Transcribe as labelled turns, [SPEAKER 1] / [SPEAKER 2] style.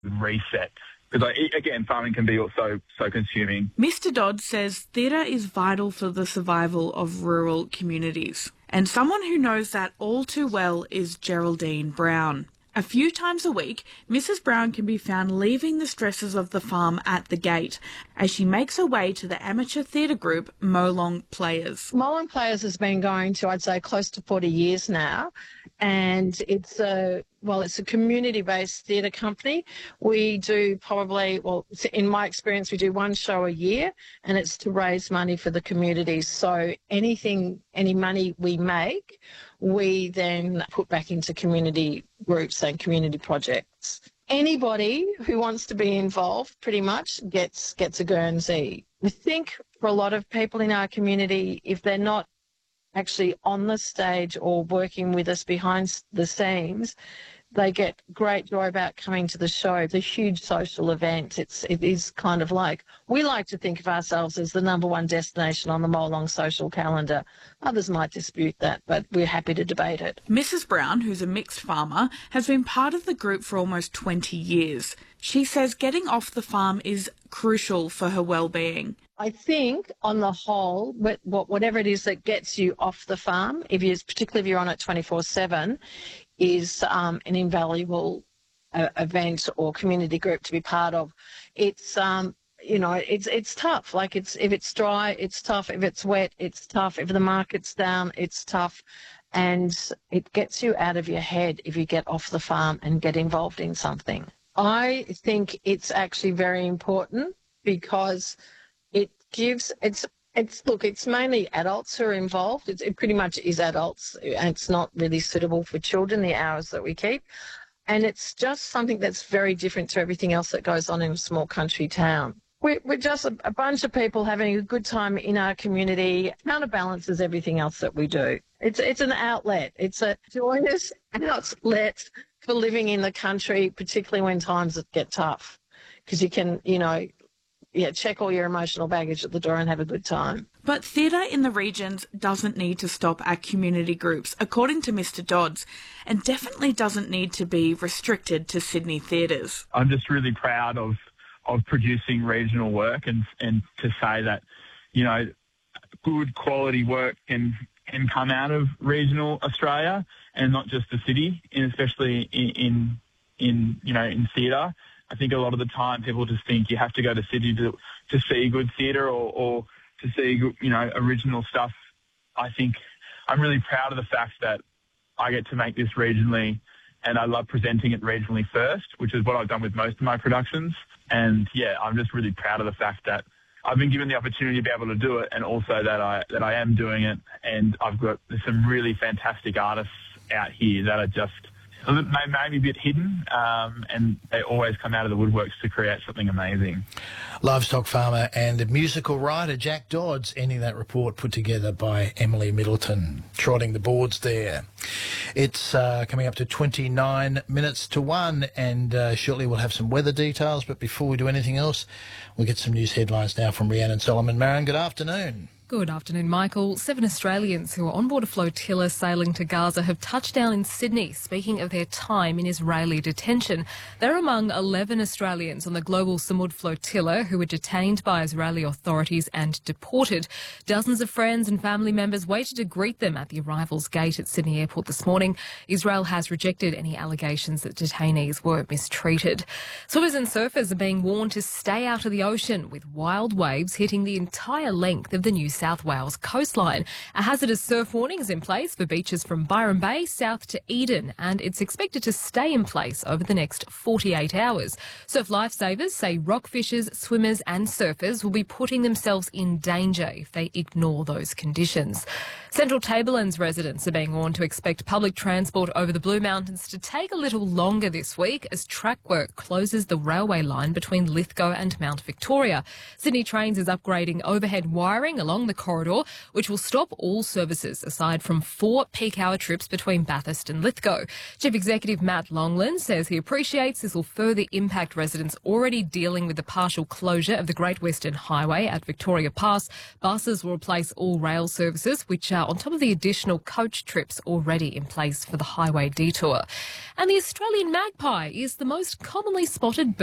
[SPEAKER 1] reset. Because, again, farming can be also so consuming.
[SPEAKER 2] Mr. Dodds says theatre is vital for the survival of rural communities. And someone who knows that all too well is Geraldine Brown. A few times a week, Mrs. Brown can be found leaving the stresses of the farm at the gate as she makes her way to the amateur theatre group Molong Players.
[SPEAKER 3] Molong Players has been going to, I'd say, close to 40 years now, and it's a community-based theatre company. We do in my experience, we do one show a year, and it's to raise money for the community. So any money we make, we then put back into community groups and community projects. Anybody who wants to be involved pretty much gets a Guernsey. I think for a lot of people in our community, if they're not actually on the stage or working with us behind the scenes, they get great joy about coming to the show. It's a huge social event. It is kind of like, we like to think of ourselves as the number one destination on the Molong social calendar. Others might dispute that, but we're happy to debate it.
[SPEAKER 2] Mrs. Brown, who's a mixed farmer, has been part of the group for almost 20 years. She says getting off the farm is crucial for her well-being.
[SPEAKER 3] I think, on the whole, whatever it is that gets you off the farm, particularly if you're on it 24/7, is an invaluable event or community group to be part of. It's it's tough. Like if it's dry, it's tough. If it's wet, it's tough. If the market's down, it's tough. And it gets you out of your head if you get off the farm and get involved in something. I think it's actually very important because it's mainly adults who are involved. It pretty much is adults, and it's not really suitable for children, the hours that we keep. And it's just something that's very different to everything else that goes on in a small country town. We're just a bunch of people having a good time in our community. It counterbalances everything else that we do. It's an outlet. It's a joyous outlet for living in the country, particularly when times get tough, because you can, check all your emotional baggage at the door and have a good time.
[SPEAKER 2] But theatre in the regions doesn't need to stop at community groups, according to Mr. Dodds, and definitely doesn't need to be restricted to Sydney theatres.
[SPEAKER 1] I'm just really proud of producing regional work and to say that, good quality work can come out of regional Australia and not just the city, and especially in theatre. I think a lot of the time people just think you have to go to Sydney to see good theatre or to see, original stuff. I think I'm really proud of the fact that I get to make this regionally, and I love presenting it regionally first, which is what I've done with most of my productions. And, I'm just really proud of the fact that I've been given the opportunity to be able to do it, and also that I am doing it. And I've got some really fantastic artists out here that are just maybe a bit hidden, and they always come out of the woodworks to create something amazing.
[SPEAKER 4] Livestock farmer and musical writer Jack Dodds ending that report put together by Emily Middleton, trotting the boards there. It's coming up to 29 minutes to 1, and shortly we'll have some weather details. But before we do anything else, we'll get some news headlines now from Rhiannon Solomon. Marion, good afternoon.
[SPEAKER 5] Good afternoon, Michael. 7 Australians who are on board a flotilla sailing to Gaza have touched down in Sydney, speaking of their time in Israeli detention. They're among 11 Australians on the Global Samud flotilla who were detained by Israeli authorities and deported. Dozens of friends and family members waited to greet them at the arrivals gate at Sydney Airport this morning. Israel has rejected any allegations that detainees were mistreated. Swimmers and surfers are being warned to stay out of the ocean, with wild waves hitting the entire length of the New South Wales coastline. A hazardous surf warning is in place for beaches from Byron Bay south to Eden, and it's expected to stay in place over the next 48 hours. Surf lifesavers say rockfishers, swimmers and surfers will be putting themselves in danger if they ignore those conditions. Central Tablelands residents are being warned to expect public transport over the Blue Mountains to take a little longer this week as track work closes the railway line between Lithgow and Mount Victoria. Sydney Trains is upgrading overhead wiring along the the corridor, which will stop all services aside from 4 peak-hour trips between Bathurst and Lithgow. Chief Executive Matt Longland says he appreciates this will further impact residents already dealing with the partial closure of the Great Western Highway at Victoria Pass. Buses will replace all rail services, which are on top of the additional coach trips already in place for the highway detour. And the Australian magpie is the most commonly spotted bird